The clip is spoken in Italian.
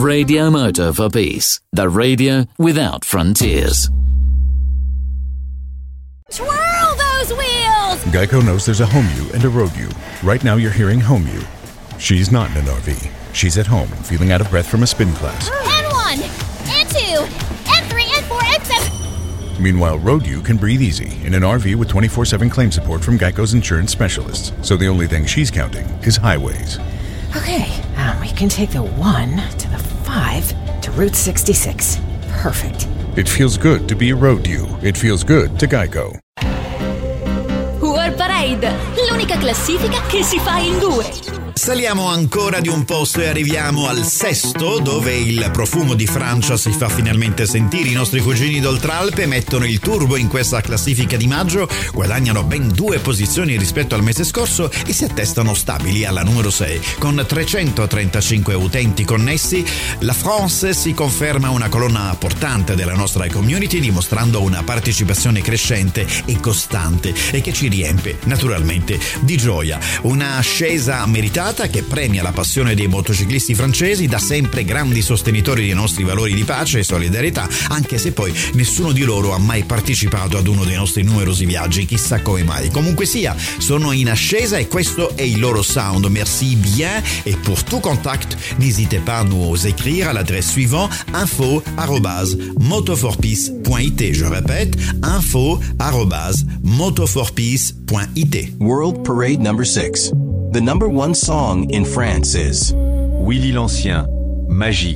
Radio Moto for Peace, the radio without frontiers. Twirl those wheels! Geico knows there's a home you and a road you. Right now you're hearing home you. She's not in an RV. She's at home, feeling out of breath from a spin class. N1, N2, N3, N4, N7. Meanwhile, road you can breathe easy in an RV with 24/7 claim support from Geico's insurance specialists. So the only thing she's counting is highways. Okay, we can take the 1 to the 5 to Route 66. Perfect. It feels good to be a road you. It feels good to Geico. World Parade, l'unica classifica che si fa in due. Saliamo ancora di un posto e arriviamo al sesto, dove il profumo di Francia si fa finalmente sentire. I nostri cugini d'Oltralpe mettono il turbo in questa classifica di maggio, guadagnano ben 2 posizioni rispetto al mese scorso e si attestano stabili alla numero 6. Con 335 utenti connessi, la France si conferma una colonna portante della nostra community, dimostrando una partecipazione crescente e costante e che ci riempie naturalmente di gioia. Una ascesa meritata che premia la passione dei motociclisti francesi, da sempre grandi sostenitori dei nostri valori di pace e solidarietà, anche se poi nessuno di loro ha mai partecipato ad uno dei nostri numerosi viaggi, chissà come mai. Comunque sia, sono in ascesa e questo è il loro sound. Merci bien, et pour tout contact, n'hésitez pas à nous écrire à l'adresse suivante: info@motoforpeace.it. Je répète, info@motoforpeace.it. World Parade number 6. The number 1 song in France is Willy l'Ancien, Magie.